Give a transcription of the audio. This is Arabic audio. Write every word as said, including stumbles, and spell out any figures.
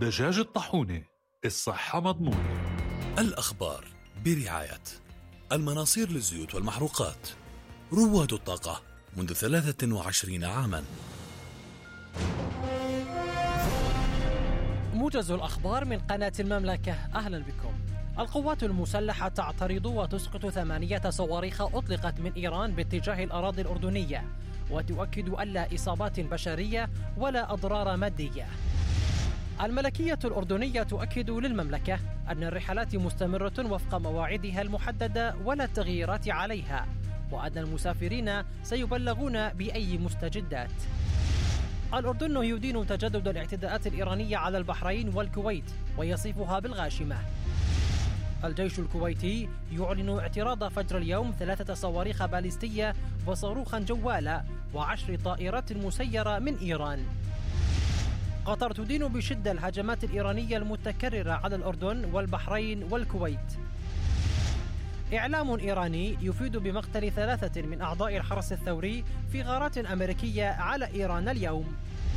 دجاج الطاحونة، الصحة مضمونة. الأخبار برعاية المناصير للزيوت والمحروقات، رواد الطاقة منذ ثلاثة وعشرين عاما. موجز الأخبار من قناة المملكة، أهلا بكم. القوات المسلحة تعترض وتسقط ثمانية صواريخ أطلقت من إيران باتجاه الأراضي الأردنية، وتؤكد ألا إصابات بشرية ولا أضرار مادية. الملكية الأردنية تؤكد للمملكة أن الرحلات مستمرة وفق مواعيدها المحددة ولا تغييرات عليها، وأن المسافرين سيبلغون بأي مستجدات. الأردن يدين تجدد الاعتداءات الإيرانية على البحرين والكويت ويصفها بالغاشمة. الجيش الكويتي يعلن اعتراض فجر اليوم ثلاثة صواريخ باليستية وصاروخا جوالة وعشر طائرات مسيرة من إيران. قطر تدين بشدة الهجمات الإيرانية المتكررة على الأردن والبحرين والكويت. إعلام إيراني يفيد بمقتل ثلاثة من أعضاء الحرس الثوري في غارات أمريكية على إيران اليوم.